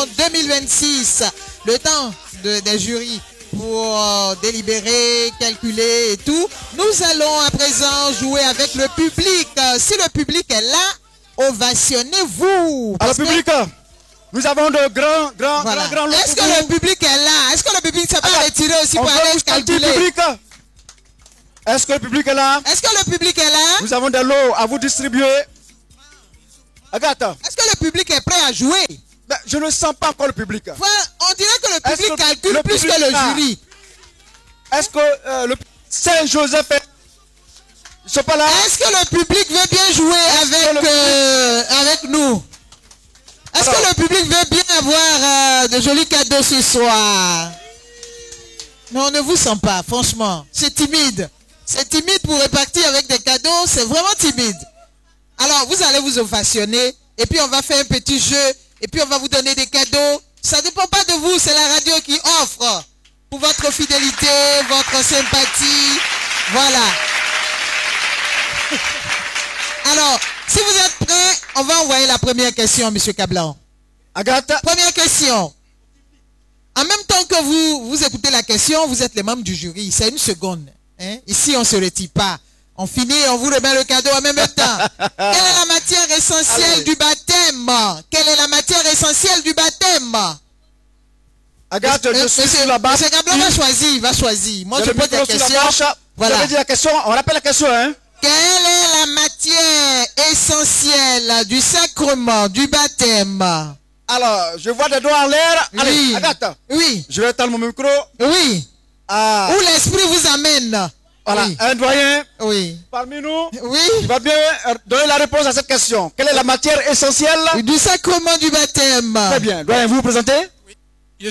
édition 2026. Le temps des jurys pour délibérer, calculer et tout. Nous allons à présent jouer avec le public. Si le public est là, ovationnez-vous. Alors, public, nous avons de grands lots. Est-ce que le public est là? Est-ce que le public s'est pas retiré aussi pour aller calculer? Est-ce que le public est là? Est-ce que le public est là? Nous avons des lots à vous distribuer. Agathe. Est-ce que le public est prêt à jouer? Ben, je ne sens pas encore le public. On dirait que le public calcule plus que le jury. Est-ce que le Saint-Joseph est... Ils sont pas là? Est-ce que le public veut bien jouer avec nous? Est-ce que le public veut bien avoir de jolis cadeaux ce soir? Non, on ne vous sent pas, franchement. C'est timide. C'est timide pour répartir avec des cadeaux. C'est vraiment timide. Alors, vous allez vous ovationner. Et puis, on va faire un petit jeu. Et puis, on va vous donner des cadeaux. Ça ne dépend pas de vous. C'est la radio qui offre. Pour votre fidélité, votre sympathie. Voilà. Alors, si vous êtes prêts, on va envoyer la première question, M. Cablan. Agathe. Première question. En même temps que vous écoutez la question, vous êtes les membres du jury. C'est une seconde. Hein? Ici, on ne se retire pas. On finit, on vous remet le cadeau en même temps. Quelle est la matière essentielle du baptême? Quelle est la matière essentielle du baptême? Agathe, je suis sur la base. M. Cablan va choisir. Moi, je pose des questions. Voilà. Vous avez dit la question, on rappelle la question, hein? Quelle est la matière essentielle du sacrement du baptême? Alors, je vois des doigts en l'air. Oui. Allez, Agathe. Oui. Je vais éteindre mon micro. Oui. Où l'esprit vous amène. Voilà, oui. Un doyen parmi nous il va bien donner la réponse à cette question. Quelle est la matière essentielle du sacrement du baptême? Très bien. Doyen, vous vous présentez? Oui.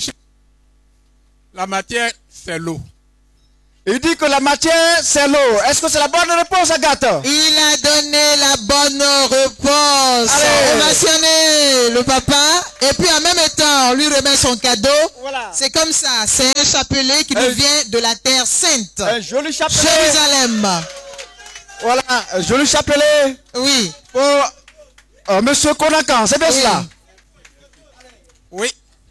La matière, c'est l'eau. Il dit que la matière, c'est l'eau. Est-ce que c'est la bonne réponse, Agathe? Il a donné la bonne réponse. Ovationnez le papa. Et puis en même temps, on lui remet son cadeau. Voilà. C'est comme ça. C'est un chapelet qui nous vient de la terre sainte. Un joli chapelet. Jérusalem. Voilà, un joli chapelet. Oui. Pour Monsieur Konakan, c'est bien cela? Oui.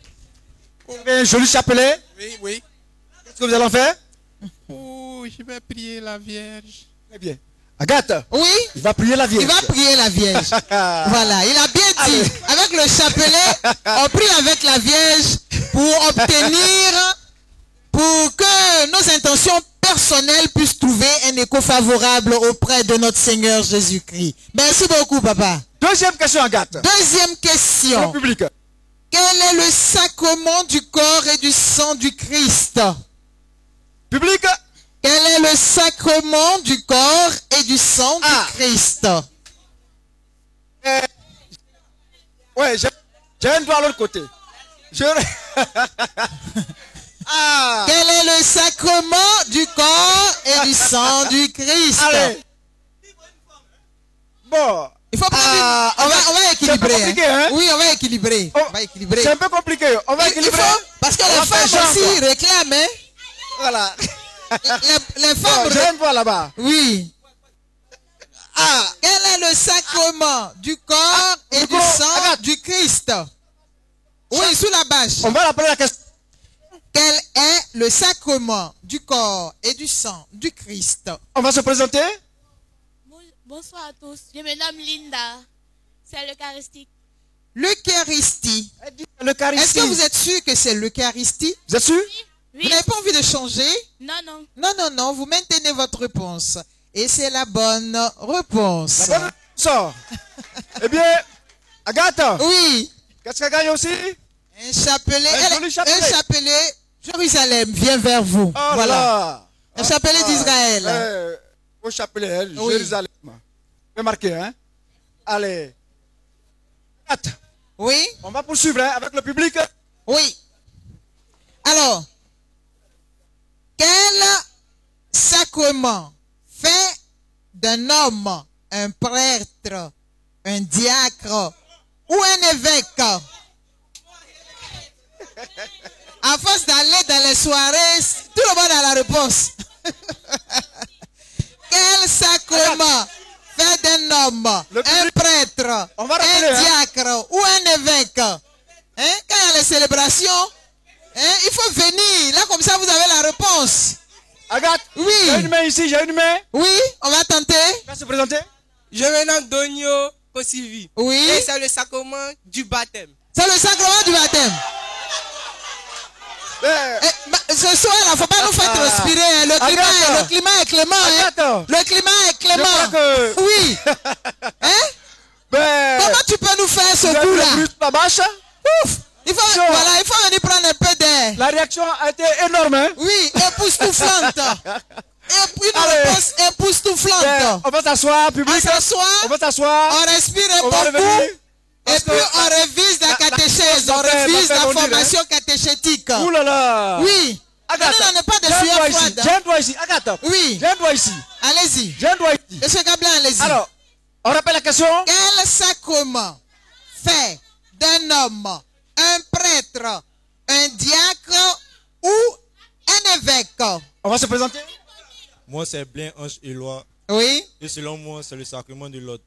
Un joli chapelet. Oui. Qu'est-ce que vous allez en faire? Oh, je vais prier la Vierge. Très bien. Agathe? Oui. Il va prier la Vierge. Il va prier la Vierge. Voilà, il a bien dit. Avec le chapelet, on prie avec la Vierge pour obtenir, pour que nos intentions personnelles puissent trouver un écho favorable auprès de notre Seigneur Jésus-Christ. Merci beaucoup, papa. Deuxième question, Agathe. Deuxième question. Au public. Quel est le sacrement du corps et du sang du Christ? Public. Quel est le sacrement du corps et du sang du Christ? Ouais, j'ai un doigt à l'autre côté. Quel est le sacrement du corps et du sang du Christ? Allez. Bon. Il faut prendre on va équilibrer. Hein? Oui, on va équilibrer. C'est un peu compliqué. On va équilibrer. Parce que les femmes aussi réclament. Hein? Voilà. Les femmes. J'ai un doigt là-bas. Oui. Quel est le sacrement du corps et du sang du Christ? Oui, sous la bâche. On va rappeler la question. Quel est le sacrement du corps et du sang du Christ? On va se présenter. Bonsoir à tous. Je me nomme Linda. C'est l'Eucharistie. L'Eucharistie. Est-ce que vous êtes sûr que c'est l'Eucharistie? Vous êtes sûr? Oui. Vous n'avez pas envie de changer? Non. Non. Vous maintenez votre réponse. Et c'est la bonne réponse. La bonne réponse. Eh bien, Agathe. Oui. Qu'est-ce qu'elle gagne aussi? Un chapelet. Un chapelet. Jérusalem vient vers vous. Oh voilà. Là. Un chapelet d'Israël. Au chapelet, Jérusalem. Bien marqué, hein? Allez. Agathe. Oui. On va poursuivre hein, avec le public. Oui. Alors, quel sacrement fait d'un homme un prêtre, un diacre ou un évêque? À force d'aller dans les soirées, tout le monde a la réponse. Quel sacrement fait d'un homme un prêtre, un diacre ou un évêque? Hein? Quand il y a célébration, hein, il faut venir. Là, comme ça, vous avez la réponse. Agathe, Oui. j'ai une main ici, j'ai une main. Oui, on va tenter. Va se présenter. Je me nomme Donio Kosivi. Oui. Et c'est le sacrement du baptême. C'est le sacrement du baptême. Ce soir, il ne faut pas nous faire respirer. Hein. Le climat est clément. Hein. Le climat est clément. Que... Oui. Hein? Comment tu peux nous faire ce coup-là? Ouf. Il faut venir prendre un peu d'air. La réaction a été énorme. Hein? Oui, époustouflante. Une réponse époustouflante. On va s'asseoir, public. On va s'asseoir. On respire beaucoup. Et puis on révise la catéchèse. On révise la formation catéchétique. Ouh là là. Oui. Agathe, non, n'est pas de sueur froide. J'ai un doigt ici. Agathe. Oui. J'ai un doigt ici. Allez-y. J'ai un doigt ici. Monsieur Gablin, allez-y. Alors, on rappelle la question. Quel sacrement fait d'un homme un prêtre, un diacre ou un évêque? On va se présenter. Moi, c'est Blain Ange Éloi. Oui. Et selon moi, c'est le sacrement de l'ordre.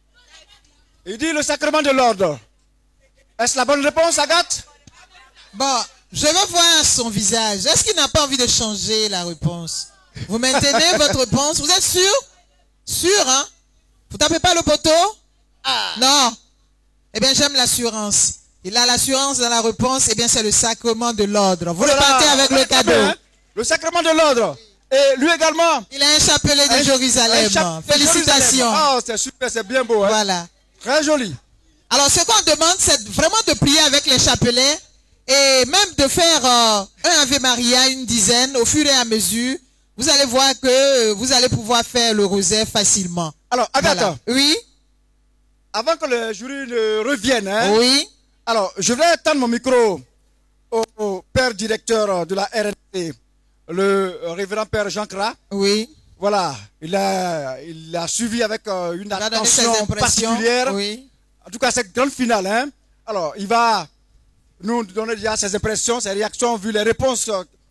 Il dit le sacrement de l'ordre. Est-ce la bonne réponse, Agathe? Bon, je veux voir son visage. Est-ce qu'il n'a pas envie de changer la réponse? Vous maintenez votre réponse? Vous êtes sûr? Sûr, hein? Vous tapez pas le poteau? Non. Eh bien, j'aime l'assurance. Il a l'assurance dans la réponse. Eh bien, c'est le sacrement de l'ordre. Vous repartez avec le cadeau. Hein? Le sacrement de l'ordre. Et lui également. Il a un chapelet de Jérusalem. Félicitations. Oh, c'est super, c'est bien beau. Hein? Voilà. Très joli. Alors, ce qu'on demande, c'est vraiment de prier avec les chapelets et même de faire un Ave Maria, une dizaine, au fur et à mesure. Vous allez voir que vous allez pouvoir faire le rosaire facilement. Alors, Agathe. Voilà. Oui. Avant que le jury ne revienne, hein, oui. Alors, je vais tendre mon micro au père directeur de la RNT, le révérend père Jean Cra. Oui. Voilà, il a suivi avec une attention particulière. Oui. En tout cas, cette grande finale. Hein. Alors, il va nous donner déjà ses impressions, ses réactions, vu les réponses